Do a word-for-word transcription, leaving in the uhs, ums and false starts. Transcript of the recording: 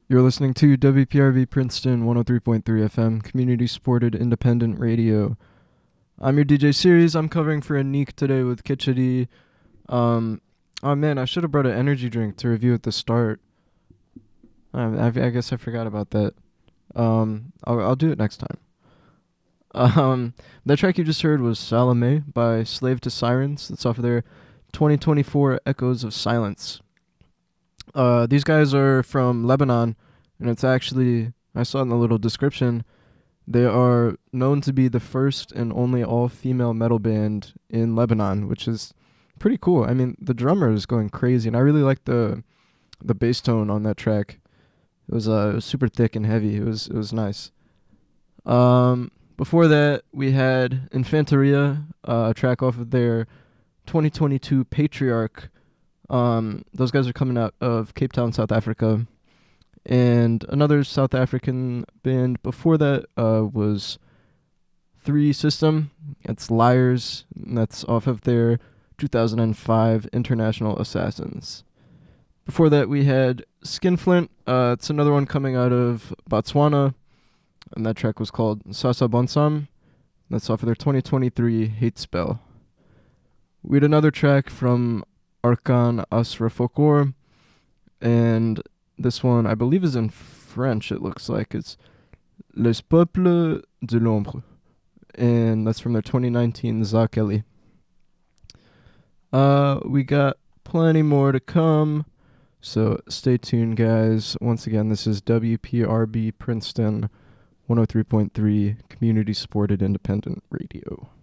You're listening to W P R V Princeton one oh three point three F M, community supported independent radio. I'm your D J Series. I'm covering for Anik today with Kitchity. Um, oh man, I should have brought an energy drink to review at the start. I, I, I guess I forgot about that. Um, I'll, I'll do it next time. Um, the track you just heard was Salome by Slave to Sirens. That's off of their twenty twenty-four Echoes of Silence. Uh, these guys are from Lebanon, and it's actually, I saw in the little description, they are known to be the first and only all-female metal band in Lebanon, which is pretty cool. I mean, the drummer is going crazy, and I really like the the bass tone on that track. It was uh, it was super thick and heavy. It was it was nice. Um, before that, we had Infanteria, uh, a track off of their twenty twenty-two Patriarch. Um, those guys are coming out of Cape Town, South Africa. And another South African band before that uh, was Three System. It's Liars, and that's off of their two thousand five International Assassins. Before that, we had Skinflint. Uh, it's another one coming out of Botswana, and that track was called Sasa Bonsam. That's off of their twenty twenty-three Hate Spell. We had another track from Arkan Asrafokor, and this one I believe is in French. It looks like it's Les Peuples de l'Ombre, and that's from their twenty nineteen Zakeli. Uh, we got plenty more to come, so stay tuned, guys. Once again, this is W P R B Princeton one oh three point three, community supported independent radio.